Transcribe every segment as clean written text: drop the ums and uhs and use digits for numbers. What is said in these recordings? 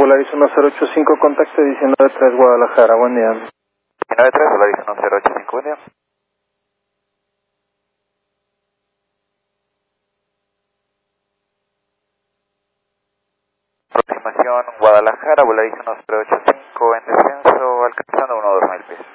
Polaris 1085, contacto 193 Guadalajara, buen día. 193, Polaris 1085, buen día. Aproximación Guadalajara, Polaris 1085 en descenso, alcanzando 1-2 pies.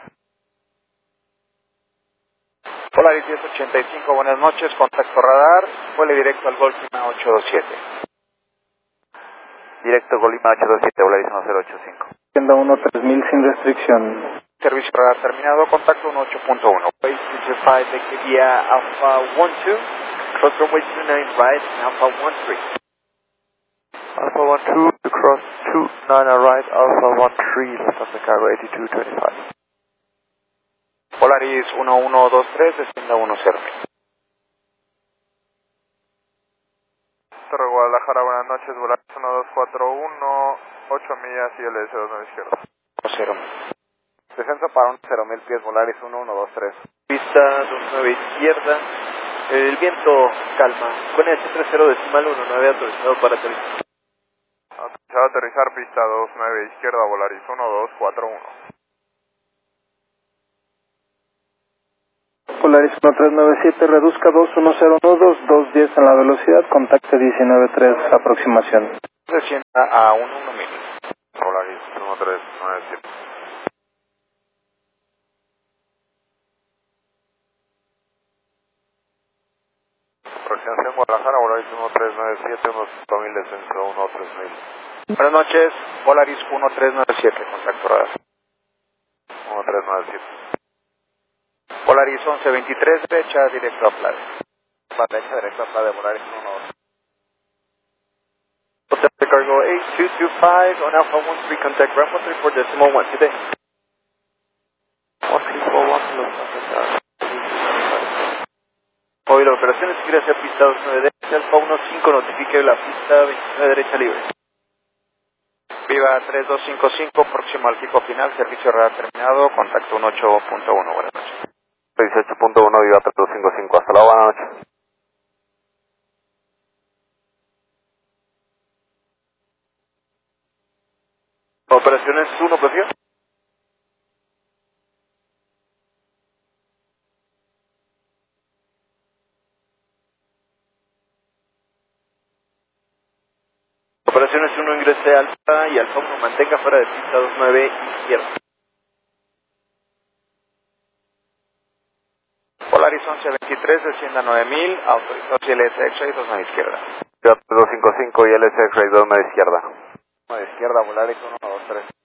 Polaris 1085, buenas noches, contacto radar, vuele directo al Golf Lima 827. Directo Golima 827, Polaris 1085. Tienda 13000 sin restricción. Servicio radar terminado, contacto 18.1. Base 25, vía Alpha 12, cross runway 29 right, Alpha 13. Alpha 12, cross 29 right, Alpha 13, left of the cargo 8225. Polaris 1123, descienda 10. Torre Guadalajara, buenas noches, Volaris 1241, 8 millas y LS 29 izquierda. 0. Descenso para 10.000 pies, Volaris 1123. Pista 29 izquierda, el viento calma, con S30.19 autorizado para aterrizar. Autorizado a aterrizar, pista 29 izquierda, Volaris 1241. Polaris 1397, reduzca 21012210 en la velocidad, contacte 193, aproximación. Descienda a 11.000. Polaris 1397. Aproximación Guadalajara, Volaris 1397, unos 5.000, descenso 13000. Buenas noches, Polaris 1397, contacto radar. 1397. Polaris 1123, derecha, directo a Playa. Derecha, directo a Playa, Polaris 12. Hotel Cargo 8225 on Alpha 13, contact ground 134.1 today. 1341, Hoy la operación es gira hacia pista 29 derecha, Alfa 15, notifique la pista 29 derecha libre. Viva 3255, próximo al pico final, servicio radar terminado, contacto 18.1, buenas noches. 18.1, Viva 3255, hasta la buena noche. Operaciones 1, prefiero. Operaciones 1, ingrese Alfa y Alfa 1 mantenga fuera de pista 29 izquierda. Polaris 1123, descienda 9000, autorizado hacia LS X-Ray 29 izquierda. Viva 3255 y LS X-Ray 29 izquierda. 9 izquierda, Polaris 123.